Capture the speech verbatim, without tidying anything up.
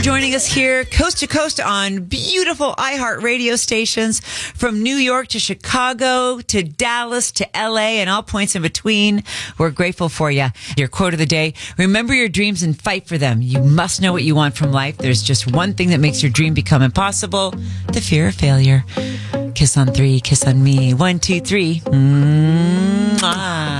joining us here coast to coast on beautiful iHeart radio stations from New York to Chicago to Dallas to L A and all points in between. We're grateful for you. Your quote of the day: remember your dreams and fight for them. You must know what you want from life. There's just one thing that makes your dream become impossible: the fear of failure. Kiss on three, kiss on me. One, two, three. Mwah.